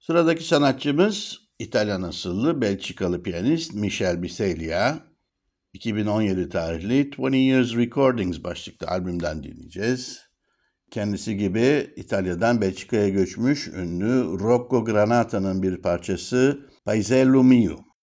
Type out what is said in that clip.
Sıradaki sanatçımız İtalyan asıllı Belçikalı piyanist Michel Biseglia. 2017 tarihli 20 Years Recordings başlıklı albümden dinleyeceğiz. Kendisi gibi İtalya'dan Belçika'ya göçmüş ünlü Rocco Granata'nın bir parçası Paesello Mio.